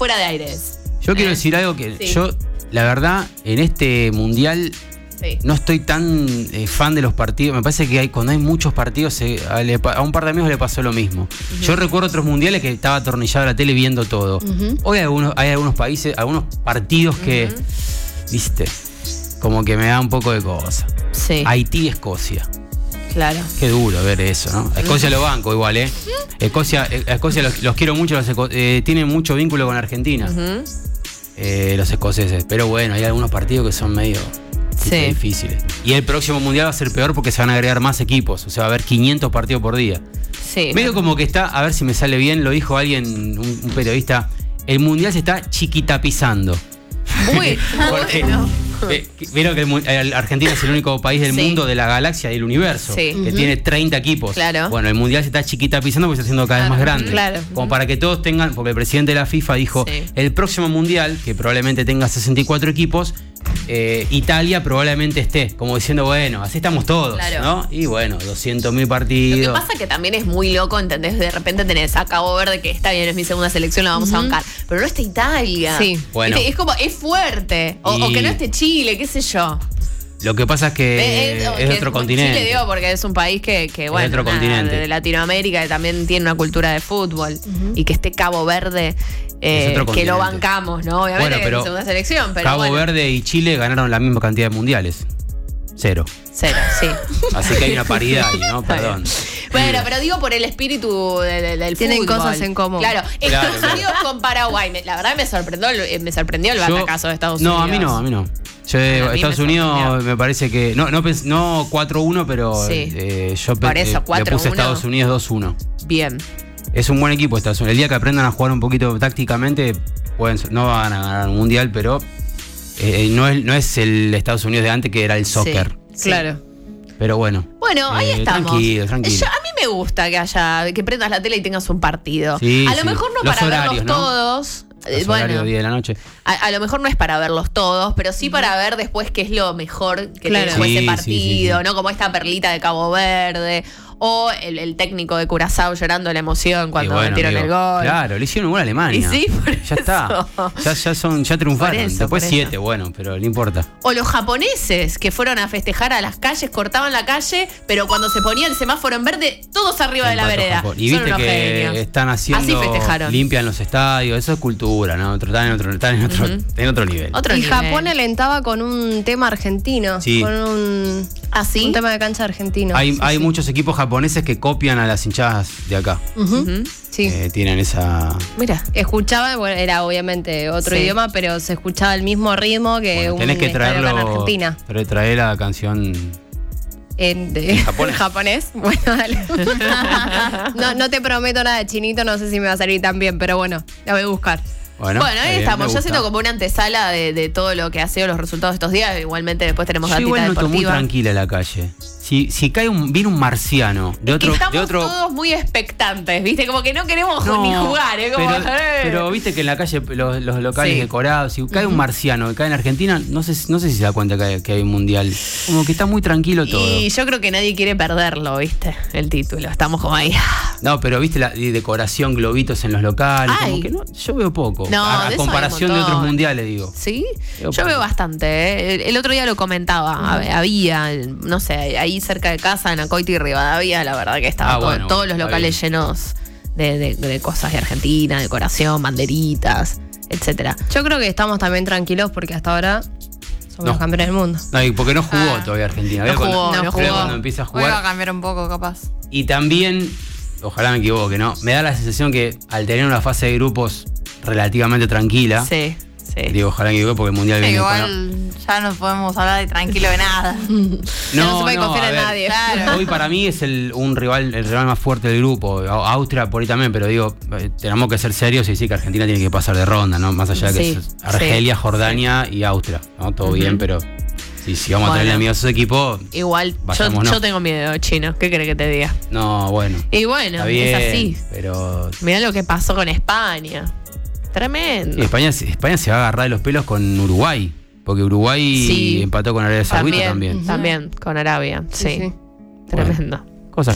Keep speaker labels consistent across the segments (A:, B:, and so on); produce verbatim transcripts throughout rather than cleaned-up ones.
A: fuera de aires.
B: Yo quiero
A: ¿Eh?
B: decir algo que
A: Sí.
B: yo, la verdad, en este mundial
A: Sí.
B: no estoy tan eh, fan de los partidos. Me parece que hay, cuando hay muchos partidos, eh, a, le, a un par de amigos le pasó lo mismo. Uh-huh. Yo recuerdo otros mundiales que estaba atornillado a la tele viendo todo. Uh-huh. Hoy hay algunos, hay algunos países, algunos partidos que, uh-huh. viste, como que me da un poco de cosa.
A: Sí.
B: Haití, Escocia.
A: Claro.
B: Qué duro ver eso, ¿no? Escocia lo banco igual, ¿eh? Escocia, Escocia los, los quiero mucho, los esco- eh, tienen mucho vínculo con Argentina. Uh-huh. eh, los escoceses. Pero bueno, hay algunos partidos que son medio... Sí. difíciles. Y el próximo mundial va a ser peor porque se van a agregar más equipos. O sea, va a haber quinientos partidos por día.
A: Sí.
B: Medio como que está, a ver si me sale bien, lo dijo alguien, un, un periodista, el mundial se está chiquitapizando.
A: Muy
B: porque,
A: bueno.
B: Eh, Vieron que el, el Argentina es el único país del sí. mundo, de la galaxia y del universo,
A: sí.
B: que uh-huh. tiene treinta equipos.
A: Claro.
B: Bueno, el mundial se está chiquitapizando porque se está haciendo cada vez más grande.
A: Claro.
B: Como uh-huh. para que todos tengan, porque el presidente de la FIFA dijo, sí. el próximo mundial, que probablemente tenga sesenta y cuatro equipos, eh, Italia probablemente esté, como diciendo, bueno, así estamos todos, claro. ¿no? Y bueno, doscientos mil partidos.
A: Lo que pasa que también es muy loco, ¿entendés? De repente tenés a Cabo Verde, que está bien, es mi segunda selección, la vamos uh-huh. a bancar, pero no está Italia.
C: Sí.
B: Bueno.
A: Es, es como, es fuerte. O,
B: y...
A: o que no esté Chile, qué sé yo.
B: Lo que pasa es que es, es, es de otro continente.
A: Chile, digo, porque es un país que, que bueno,
B: es de otro
A: nada,
B: continente.
A: de Latinoamérica, que también tiene una cultura de fútbol. Uh-huh. Y que esté Cabo Verde, eh, que lo bancamos, ¿no? Obviamente bueno, pero que es segunda selección, pero
B: Cabo
A: bueno.
B: Verde y Chile ganaron la misma cantidad de mundiales. Cero.
A: Cero, sí.
B: Así que hay una paridad ahí, ¿no? Perdón.
A: Bueno, pero digo por el espíritu de, de, del
C: Tienen
A: fútbol.
C: cosas en común.
A: Claro,
B: claro
A: Estados Unidos claro. con Paraguay. Me, la verdad me sorprendió, me sorprendió el batacazo de Estados
B: no,
A: Unidos.
B: No, a mí no, a mí no. Yo, a Estados me Unidos me parece que... No, no, no cuatro uno, pero sí. eh, yo
A: por eso,
B: eh, le puse Estados Unidos dos uno.
A: Bien.
B: Es un buen equipo Estados Unidos. El día que aprendan a jugar un poquito tácticamente, pueden, no van a ganar un mundial, pero eh, no, es, no es el Estados Unidos de antes que era el soccer.
A: Sí, claro.
B: Pero bueno.
A: Bueno, ahí
B: eh,
A: estamos.
B: Tranquilo, tranquilo.
A: Yo, a mí me gusta que haya, que prendas la tele y tengas un partido.
B: Sí,
A: a lo
B: sí.
A: mejor no
B: Los
A: para
B: horarios,
A: verlos
B: ¿no?
A: todos.
B: Los
A: bueno,
B: horarios día de la noche.
A: A, a lo mejor no es para verlos todos, pero sí para ver después qué es lo mejor que
C: claro.
A: te dejó
B: sí,
A: ese partido,
B: sí, sí, sí.
A: ¿no? Como esta perlita de Cabo Verde. O el, el técnico de Curazao llorando la emoción cuando bueno, metieron amigo, el gol.
B: Claro, le hicieron un gol a Alemania.
A: Y sí, por
B: ya
A: eso.
B: está. Ya, ya, son, ya triunfaron.
A: Por eso,
B: Después
A: por
B: siete,
A: eso.
B: bueno, pero no importa.
A: O los japoneses que fueron a festejar a las calles, cortaban la calle, pero cuando se ponía el semáforo en verde, todos arriba de la vereda.
B: Japón. Y viste
A: son
B: que
A: genios.
B: están haciendo,
A: así festejaron.
B: limpian los estadios, eso es cultura, ¿no? Están en otro, están en otro, uh-huh. en otro nivel.
A: Otro
C: y
A: nivel.
C: Japón alentaba con un tema argentino.
B: Sí.
C: Con un,
A: ¿Ah, sí?
C: un tema de cancha argentino.
B: Hay,
C: sí,
B: hay
C: sí.
B: muchos equipos japoneses que copian a las hinchadas de acá.
C: Uh-huh. Uh-huh. Sí.
B: Eh, tienen esa...
A: Mira.
C: Escuchaba, bueno, era obviamente otro
A: sí.
C: idioma, pero se escuchaba el mismo ritmo que
B: bueno,
C: un
B: tenés que traerlo,
C: en Argentina.
B: Pero traer la canción...
C: En, de,
B: ¿En japonés?
C: japonés. Bueno, dale. no, no te prometo nada de chinito, no sé si me va a salir tan bien, pero bueno, la voy a buscar.
B: Bueno,
A: bueno, ahí
B: bien,
A: estamos. Yo siento como una antesala de, de todo lo que ha sido los resultados de estos días. Igualmente después tenemos
B: Yo
A: datita
B: igual noto
A: deportiva.
B: muy tranquila la calle. Si, si cae un, viene un marciano de otro...
A: que estamos
B: de otro
A: todos muy expectantes, ¿viste? Como que no queremos
B: no,
A: ni jugar, ¿eh? Como,
B: pero,
A: eh.
B: pero viste que en la calle los, los locales
A: Sí.
B: decorados, si cae uh-huh. un marciano que cae en Argentina, no sé, no sé si se da cuenta que hay, que hay un mundial. Como que está muy tranquilo todo.
A: Y yo creo que nadie quiere perderlo, ¿viste? El título. Estamos como ahí.
B: No, pero viste la decoración, globitos en los locales.
A: Ay.
B: Como que no, yo veo poco.
A: No,
B: a, a
A: de eso
B: comparación
A: hay
B: de
A: un montón.
B: otros mundiales, digo.
A: ¿Sí?
B: Veo
A: Yo
B: poco.
A: veo bastante, ¿eh? El, el otro día lo comentaba. Uh-huh. Había, no sé, ahí cerca de casa, en Acoiti y Rivadavia, la verdad que estaba
B: Ah,
A: todo,
B: bueno,
A: todos los locales
B: bien.
A: llenos de, de, de cosas de Argentina, decoración, banderitas, etcétera.
C: Yo creo que estamos también tranquilos porque hasta ahora somos
B: No.
C: los campeones del mundo.
B: No, y porque no jugó
D: Ah.
B: todavía Argentina.
A: No
B: Veo cuando,
A: jugó, no
B: veo
A: jugó.
B: cuando empieza a
D: Hoy va a
B: jugar.
D: cambiar un poco, capaz.
B: Y también, ojalá me equivoque, ¿no? Me da la sensación que al tener una fase de grupos relativamente tranquila,
A: Sí, sí.
B: digo, ojalá me equivoque porque el mundial
D: Sí,
B: viene con-
D: igual ya no podemos hablar de tranquilo de nada.
C: Ya no se puede confiar
B: a
C: en
B: ver,
C: nadie.
D: Claro.
B: Hoy para mí es el, un rival, el rival más fuerte del grupo. A- Austria por ahí también, pero digo, eh, tenemos que ser serios y decir que Argentina tiene que pasar de ronda, ¿no? Más allá de que
A: Sí,
B: es Argelia,
A: sí,
B: Jordania y Austria, ¿no? Todo
A: Ujú.
B: bien, pero si, si vamos a
A: Bueno.
B: tenerle amigos a ese equipo,
A: Igual, yo,
B: Vayámonos.
A: yo tengo miedo, chino. ¿Qué querés que te diga?
B: no, bueno.
A: Y bueno,
B: Está bien,
A: es así.
B: pero
A: Mirá lo que pasó con España. Tremendo.
B: y España, España se va a agarrar de los pelos con Uruguay, porque Uruguay
A: Sí.
B: empató con Arabia Saudita también.
A: También, también, con Arabia. Sí.
C: Sí, sí.
A: Tremendo.
B: Cosas que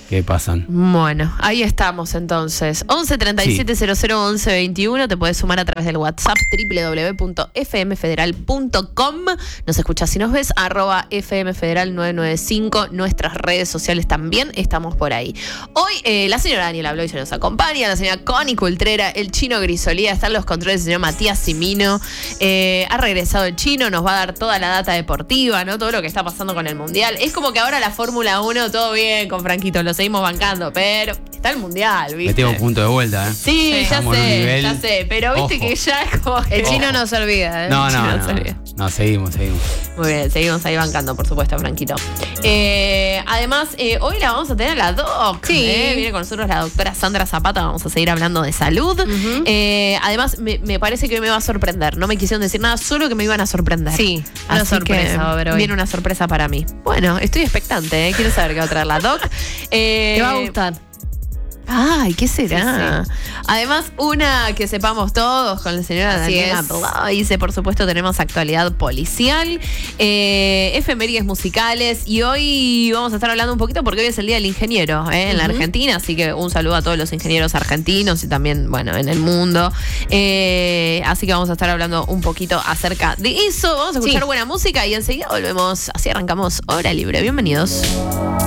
B: que pasan.
A: Bueno, ahí estamos entonces. once treinta y siete cero cero once veintiuno. Te puedes sumar a través del WhatsApp doble u doble u doble u punto f m federal punto com. Nos escuchas y nos ves. Arroba F M Federal nueve nueve cinco. Nuestras redes sociales también estamos por ahí. Hoy eh, la señora Daniela Bloy nos acompaña. La señora Connie Cultrera. El Chino Grisolía. Están los controles del señor Matías Simino. Eh, ha regresado el Chino. Nos va a dar toda la data deportiva, ¿no? Todo lo que está pasando con el Mundial. Es como que ahora la Fórmula uno, todo bien con Franquito. Lo seguimos bancando, pero está el Mundial, ¿viste?
B: Metimos un punto de vuelta, ¿eh?
A: Sí, sí, ya sé, ya sé. Pero viste
B: Ojo.
A: que ya es como que...
C: El Chino no se olvida, ¿eh?
B: No,
A: El
B: no,
A: Chino
B: no,
A: se olvida.
B: no, seguimos, seguimos.
A: Muy bien, seguimos ahí bancando, por supuesto, Franquito. Eh, además, eh, hoy la vamos a tener a la doc.
C: Sí.
A: Eh, viene con nosotros la doctora Sandra Zapata. Vamos a seguir hablando de salud. Uh-huh. eh, además, me, me parece que hoy me va a sorprender. No me quisieron decir nada, solo que me iban a sorprender.
C: Sí, una
A: Así
C: sorpresa va a haber hoy.
A: Viene una sorpresa para mí. Bueno, estoy expectante, ¿eh? Quiero saber qué va a traer la doc. Eh,
C: Te va a gustar.
A: Ay, ¿qué será?
C: Sí, sí.
A: Además, una que sepamos todos con la señora
C: Así
A: Daniela
C: es.
A: Bloy. Dice, por supuesto, tenemos actualidad policial, eh, efemérides musicales y hoy vamos a estar hablando un poquito porque hoy es el Día del Ingeniero eh, en uh-huh. la Argentina, así que un saludo a todos los ingenieros argentinos y también, bueno, en el mundo. Eh, así que vamos a estar hablando un poquito acerca de eso. Vamos a escuchar sí. buena música y enseguida volvemos. Así arrancamos Hora Libre. Bienvenidos.